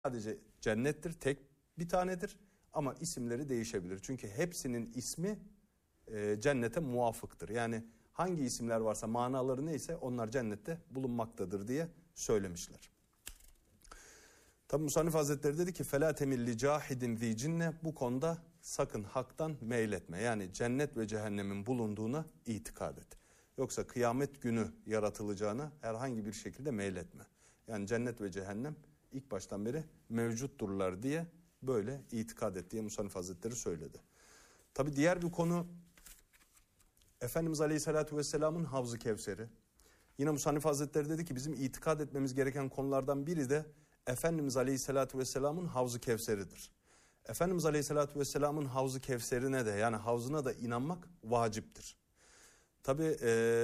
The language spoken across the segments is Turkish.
sadece cennettir, tek bir tanedir ama isimleri değişebilir. Çünkü hepsinin ismi cennete muvafıktır. Yani hangi isimler varsa manaları neyse onlar cennette bulunmaktadır diye söylemişler. Tabi Musannif Hazretleri dedi ki فَلَا تَمِلِّ جَاحِدٍ ذِي cinne, bu konuda sakın haktan meyletme. Yani cennet ve cehennemin bulunduğuna itikad et. Yoksa kıyamet günü yaratılacağına herhangi bir şekilde meyletme. Yani cennet ve cehennem ilk baştan beri mevcutturlar diye böyle itikad et diye Musannif Hazretleri söyledi. Tabi diğer bir konu Efendimiz Aleyhisselatü Vesselam'ın Havz-ı Kevser'i. Yine Musannif Hazretleri dedi ki bizim itikad etmemiz gereken konulardan biri de Efendimiz Aleyhisselatü Vesselam'ın Havz-ı Kevser'idir. Efendimiz Aleyhisselatü Vesselam'ın Havz-ı Kevser'ine de yani havzına da inanmak vaciptir. Tabi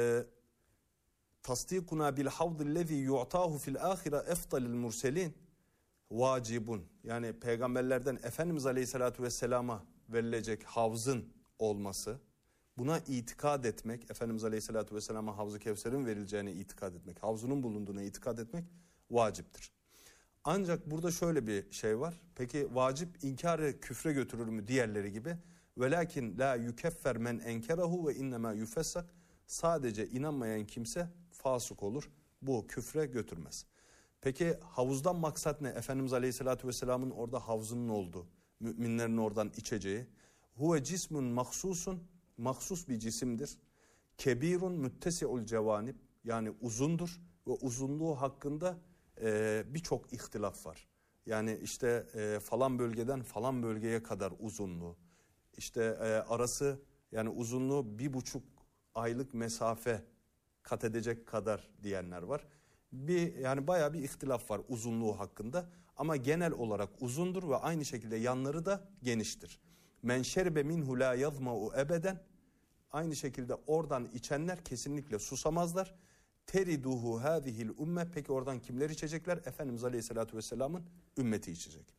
tasdikuna bil havdillezî yu'tâhu fil âhire efdalil murselin vacibun. Yani peygamberlerden Efendimiz Aleyhisselatü Vesselam'a verilecek havzın olması, buna itikad etmek, Efendimiz Aleyhisselatü Vesselam'a Havz-ı Kevser'in verileceğine itikad etmek, havzunun bulunduğuna itikad etmek vaciptir. Ancak burada şöyle bir şey var. Peki vacip inkarı küfre götürür mü diğerleri gibi? Velakin la yukeffer men enkerahu ve innema yufessak. Sadece inanmayan kimse fasık olur. Bu küfre götürmez. Peki havuzdan maksat ne? Efendimiz Aleyhisselatü Vesselam'ın orada havzının olduğu, müminlerin oradan içeceği. Huve cismun mahsusun, mahsus bir cisimdir. Kebirun müttesi'ul cevanib, yani uzundur ve uzunluğu hakkında birçok ihtilaf var. Yani işte falan bölgeden falan bölgeye kadar uzunluğu. İşte arası yani uzunluğu 1,5 aylık mesafe kat edecek kadar diyenler var. Yani bayağı bir ihtilaf var uzunluğu hakkında. Ama genel olarak uzundur ve aynı şekilde yanları da geniştir. Men şerbe minhu la yazma'u ebeden. Aynı şekilde oradan içenler kesinlikle susamazlar. Teriduhu hadihil ümme. Peki oradan kimler içecekler? Efendimiz Aleyhisselatü Vesselam'ın ümmeti içecek.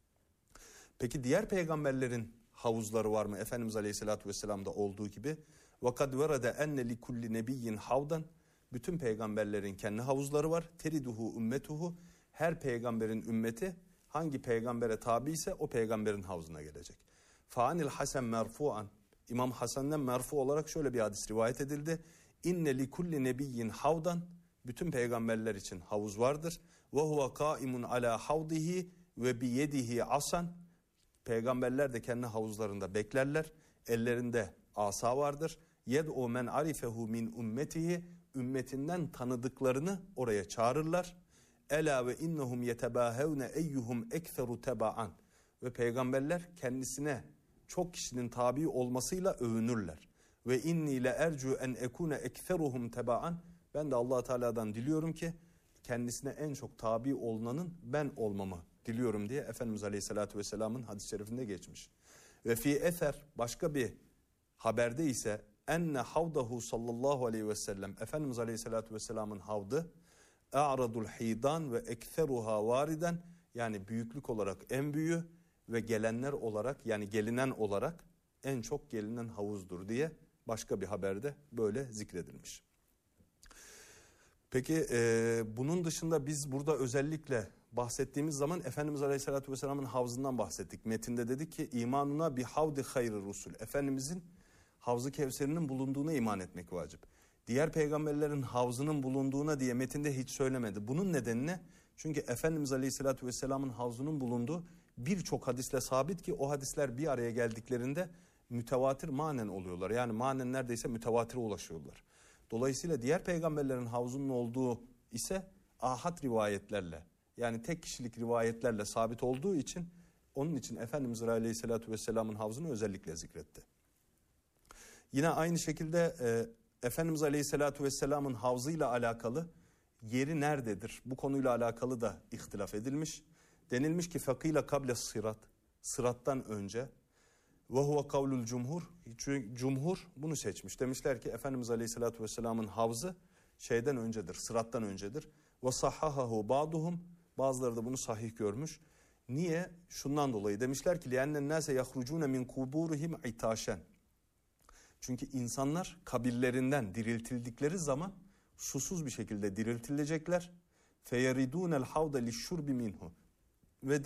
Peki diğer peygamberlerin havuzları var mı? Efendimiz Aleyhisselatü Vesselam'da olduğu gibi. وَقَدْ وَرَدَ اَنَّ لِكُلِّ نَبِيٍّ حَوْدًا. Bütün peygamberlerin kendi havuzları var. Teriduhu ümmetuhu. Her peygamberin ümmeti hangi peygambere tabi ise o peygamberin havzuna gelecek. فَعَنِ الْحَسَنْ مَرْفُعًا. İmam Hasan'dan merfu olarak şöyle bir hadis rivayet edildi. İnne li kulli nebiyyin havdan. Bütün peygamberler için havuz vardır. Ve huve kaimun ala havdihi ve bi yedihi asan. Peygamberler de kendi havuzlarında beklerler. Ellerinde asa vardır. Yed'u men arifehu min ümmetihi. Ümmetinden tanıdıklarını oraya çağırırlar. Ela ve innehum yetebahevne eyyuhum ekferu teba'an. Ve peygamberler kendisine çok kişinin tabi olmasıyla övünürler. Ve inni le ercu en ekune ekferuhum tebaan. Ben de Allah Teala'dan diliyorum ki kendisine en çok tabi olunanın ben olmamı diliyorum diye Efendimiz Aleyhisselatü Vesselam'ın hadis-i şerifinde geçmiş. Ve fi eser, başka bir haberde ise enne havdahu sallallahu aleyhi ve sellem, Efendimiz Aleyhisselatü Vesselam'ın havdı a'radul hidan ve ekferuha variden, yani büyüklük olarak en büyüğü ve gelenler olarak yani gelinen olarak en çok gelinen havuzdur diye başka bir haberde böyle zikredilmiş. Peki bunun dışında biz burada özellikle bahsettiğimiz zaman Efendimiz Aleyhisselatü Vesselam'ın havzından bahsettik. Metinde dedik ki imanuna bi havdi hayri rusul. Efendimizin Havz-ı Kevser'inin bulunduğuna iman etmek vacip. Diğer peygamberlerin havzının bulunduğuna diye metinde hiç söylemedi. Bunun nedeni ne? Çünkü Efendimiz Aleyhisselatü Vesselam'ın havzunun bulunduğu birçok hadisle sabit ki o hadisler bir araya geldiklerinde mütevatir manen oluyorlar. Yani manen neredeyse mütevatire ulaşıyorlar. Dolayısıyla diğer peygamberlerin havzunun olduğu ise ahad rivayetlerle, yani tek kişilik rivayetlerle sabit olduğu için onun için Efendimiz Aleyhisselatü Vesselam'ın havzunu özellikle zikretti. Yine aynı şekilde Efendimiz Aleyhisselatü Vesselam'ın havzıyla alakalı yeri nerededir? Bu konuyla alakalı da ihtilaf edilmiş. Denilmiş ki fakıyla kable sırat, sırattan önce. Ve huve kavlul cumhur. Cumhur bunu seçmiş. Demişler ki Efendimiz Aleyhisselatü Vesselam'ın havzı şeyden öncedir, sırattan öncedir. Ve sahhahahu ba'duhum. Bazıları da bunu sahih görmüş. Niye? Şundan dolayı. Demişler ki li'ennen nase yahrucune min kuburihim itaşen. Çünkü insanlar kabirlerinden diriltildikleri zaman susuz bir şekilde diriltilecekler. Feyeridunel havda lişşurbi minhu.